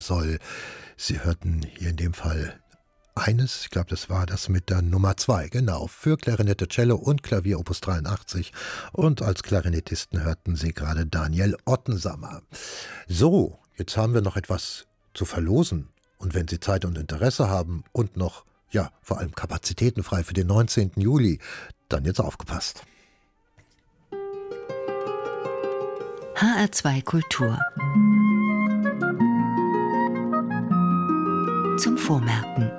soll. Sie hörten hier in dem Fall eines, ich glaube, das war das mit der Nummer 2, genau, für Klarinette, Cello und Klavier Opus 83. Und als Klarinettisten hörten Sie gerade Daniel Ottensammer. So, jetzt haben wir noch etwas zu verlosen. Und wenn Sie Zeit und Interesse haben und noch, ja, vor allem Kapazitäten frei für den 19. Juli, dann jetzt aufgepasst. HR2 Kultur. Zum Vormerken.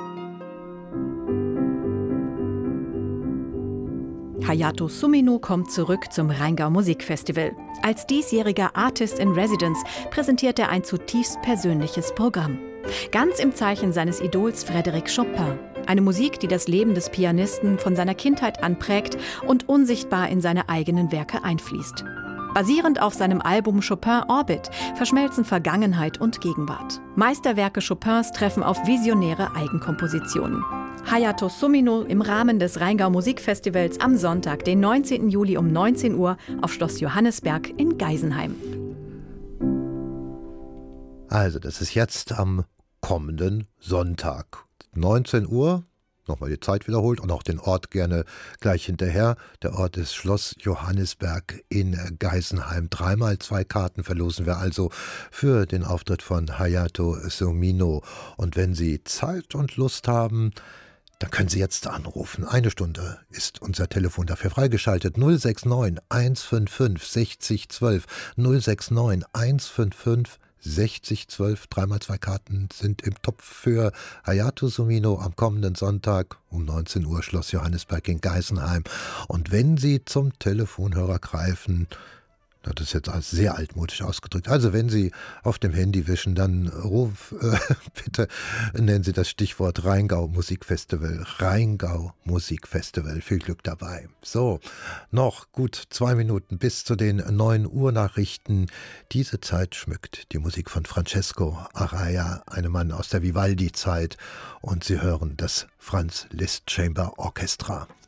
Hayato Sumino kommt zurück zum Rheingau Musikfestival. Als diesjähriger Artist in Residence präsentiert er ein zutiefst persönliches Programm. Ganz im Zeichen seines Idols Frédéric Chopin. Eine Musik, die das Leben des Pianisten von seiner Kindheit an prägt und unsichtbar in seine eigenen Werke einfließt. Basierend auf seinem Album Chopin Orbit verschmelzen Vergangenheit und Gegenwart. Meisterwerke Chopins treffen auf visionäre Eigenkompositionen. Hayato Sumino im Rahmen des Rheingau Musikfestivals am Sonntag, den 19. Juli um 19 Uhr auf Schloss Johannisberg in Geisenheim. Also, das ist jetzt am kommenden Sonntag, 19 Uhr. Nochmal die Zeit wiederholt und auch den Ort gerne gleich hinterher. Der Ort ist Schloss Johannisberg in Geisenheim. 3x2 Karten verlosen wir also für den Auftritt von Hayato Sumino. Und wenn Sie Zeit und Lust haben, dann können Sie jetzt anrufen. 1 Stunde ist unser Telefon dafür freigeschaltet. 069 155 60 12. 069 155 60 12. 3x2 Karten sind im Topf für Hayato Sumino am kommenden Sonntag um 19 Uhr, Schloss Johannisberg in Geisenheim. Und wenn Sie zum Telefonhörer greifen, das ist jetzt alles sehr altmodisch ausgedrückt. Also wenn Sie auf dem Handy wischen, dann bitte nennen Sie das Stichwort Rheingau Musikfestival. Rheingau Musikfestival. Viel Glück dabei. So, noch gut 2 Minuten bis zu den 9 Uhr Nachrichten. Diese Zeit schmückt die Musik von Francesco Araya, einem Mann aus der Vivaldi-Zeit. Und Sie hören das Franz Liszt Chamber Orchestra.